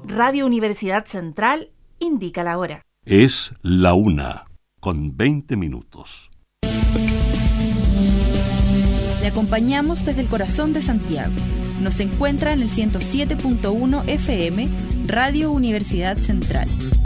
Radio Universidad Central indica la hora. Es la 1:20. Le acompañamos desde el corazón de Santiago. Nos encuentra en el 107.1 FM, Radio Universidad Central.